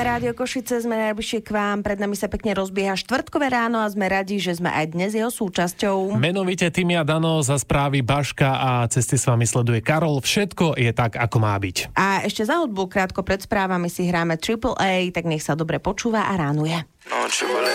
Rádio Košice, sme najbližšie k vám. Pred nami sa pekne rozbieha štvrtkové ráno a sme radi, že sme aj dnes jeho súčasťou. Menovite Timi a Dano, za správy Baška a cesty s vami sleduje Karol. Všetko je tak, ako má byť. A ešte za hudbu krátko pred správami si hráme Triple A, tak nech sa dobre počúva a ránuje.